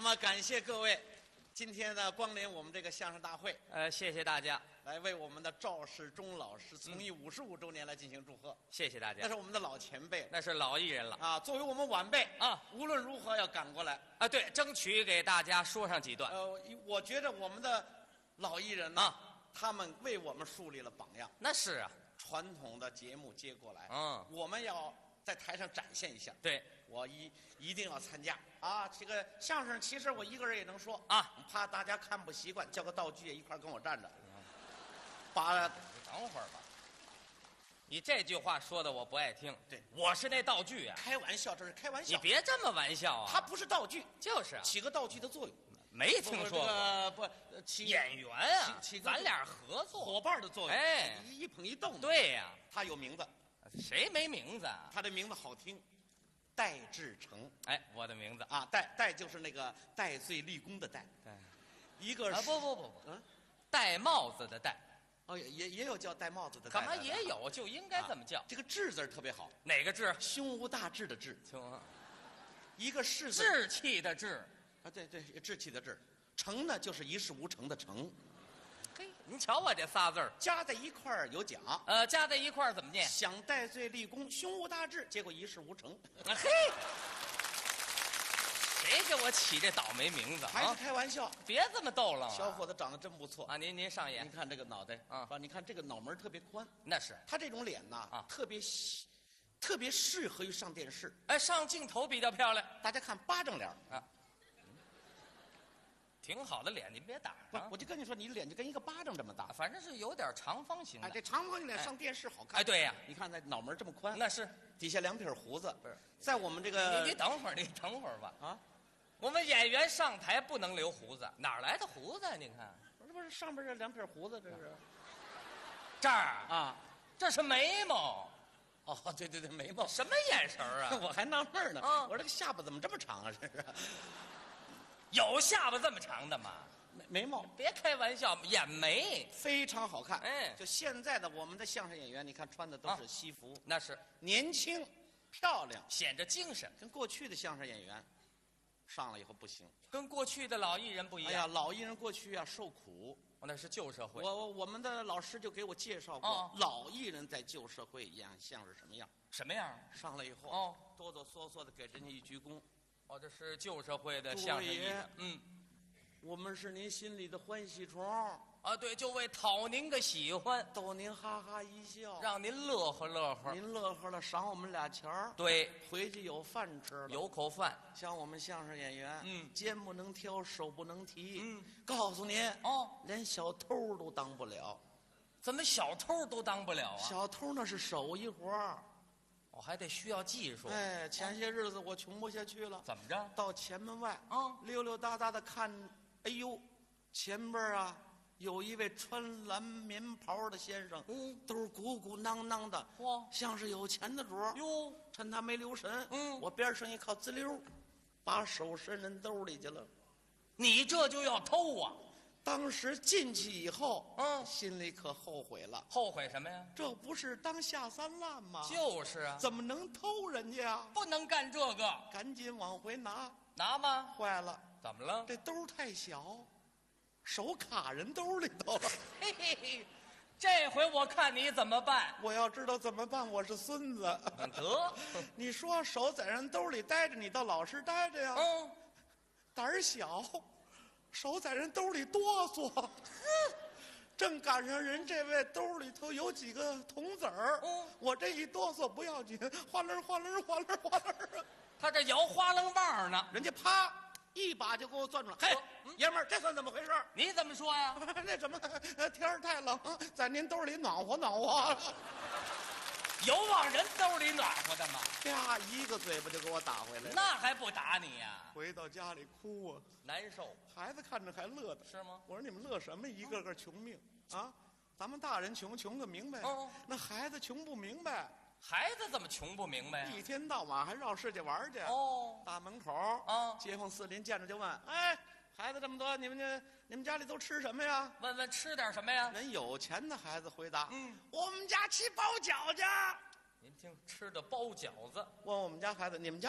那么感谢各位今天呢光临我们这个相声大会， 谢谢大家， 来为我们的赵世忠老师从艺55周年来进行祝贺。 谢谢大家。 那是我们的老前辈， 那是老艺人了啊！作为我们晚辈啊， 无论如何要赶过来啊！对，争取给大家说上几段。 我觉得我们的老艺人呢，他们为我们树立了榜样。 那是啊， 传统的节目接过来，我们要在台上展现一下。 对， 我一定要参加啊！这个相声其实我一个人也能说啊， 怕大家看不习惯，叫个道具也一块跟我站着。 你等会儿吧，你这句话说的我不爱听。 对， 我是那道具啊！ 开玩笑，这是开玩笑。 你别这么玩笑啊！ 它不是道具， 就是起个道具的作用。 没听说过， 起演员啊，咱俩合作伙伴的作用。 哎， 一捧一动。 对呀， 他有名字， 谁没名字啊？ 他的名字好听，戴志诚。 哎，我的名字啊，戴就是那个戴罪立功的戴。 对， 一个是不，戴帽子的戴。 哦，也有叫戴帽子的戴。 干嘛也有，就应该这么叫。 这个志字特别好。 哪个志？ 胸无大志的志。一个士字。 志气的志。 啊，对，志气的志。诚呢，就是一事无成的成。 嘿，您瞧我这仨字儿加在一块儿有奖。 加在一块儿怎么念？ 想戴罪立功，胸无大志，结果一事无成。 嘿，谁给我起这倒霉名字？ 还是开玩笑， 别这么逗了。 小伙子长得真不错啊！您上眼， 您看这个脑袋啊，你看这个脑门特别宽。 那是他这种脸呐，特别适合于上电视。 哎，上镜头比较漂亮。 大家看巴掌脸啊。 挺好的脸，您别打上。我就跟你说，你脸就跟一个巴掌这么大， 反正是有点长方形的。 哎，这长方形脸上电视好看。 哎，对呀， 你看那脑门这么宽， 那是底下2撇胡子。 不是， 在我们这个， 你等会儿吧。 啊， 我们演员上台不能留胡子，哪来的胡子？您看， 不是上边这2撇胡子，这是这儿啊， 这是眉毛。 哦，对，眉毛。 什么眼神啊？ 我还纳闷呢。我这个下巴怎么这么长啊？这是。 有下巴这么长的吗？ 眉毛， 别开玩笑，眼眉非常好看。 哎， 就现在的我们的相声演员，你看穿的都是西服， 那是年轻、漂亮， 显着精神。 跟过去的相声演员上了以后不行， 跟过去的老艺人不一样。 哎呀，老艺人过去啊受苦， 那是旧社会。 我们的老师就给我介绍过，老艺人在旧社会演相声什么样？ 什么样？ 上来以后，哆哆嗦嗦的给人家一鞠躬。 这是旧社会的相声艺人。 我们是您心里的欢喜虫啊！对，就为讨您个喜欢， 逗您哈哈一笑， 让您乐呵乐呵。 您乐呵了，赏我们俩钱儿。 对， 回去有饭吃了， 有口饭。 像我们相声演员，肩不能挑，手不能提。告诉您连小偷都当不了。 怎么小偷都当不了啊？ 小偷那是手艺活儿。 我还得需要技术。 哎，前些日子我穷不下去了， 怎么着？ 到前门外溜溜达达的看。哎呦，前边啊有一位穿蓝棉袍的先生，都鼓鼓囊囊的，像是有钱的主儿。 哟， 趁他没留神，我边上一靠，滋溜，把手伸人兜里去了。 你这就要偷啊！ 当时进去以后，心里可后悔了。 后悔什么呀？ 这不是当下三滥吗？ 就是啊， 怎么能偷人家啊？ 不能干这个， 赶紧往回拿吗？ 坏了。 怎么了？ 这兜太小，手卡人兜里头了。 嘿嘿嘿，这回我看你怎么办？ 我要知道怎么办，我是孙子。 得， 你说手在人兜里待着，你倒老实待着呀。胆儿小，手在人兜里哆嗦。正赶上人这位兜里头有几个铜子儿，我这一哆嗦不要紧，哗楞哗楞哗楞哗楞。 他这摇花楞棒呢， 人家啪一把就给我攥住了。嘿，爷们儿，这算怎么回事？ 你怎么说呀？ 那什么，天儿太冷，在您兜里暖和暖和。 有往人兜里暖和的吗？ 啪，一个嘴巴就给我打回来。 那还不打你呀？ 回到家里哭啊， 难受。 孩子看着还乐的。 是吗？ 我说你们乐什么？一个个穷命啊！咱们大人穷个明白。那孩子穷不明白。 孩子怎么穷不明白呀？ 一天到晚还绕世界玩去。大门口街坊四邻见着就问：“哎，孩子这么多，你们家里都吃什么呀？” 问吃点什么呀？ 人有钱的孩子回答：“我们家吃包饺子。” 您听，吃的包饺子。 问我们家孩子：“你们家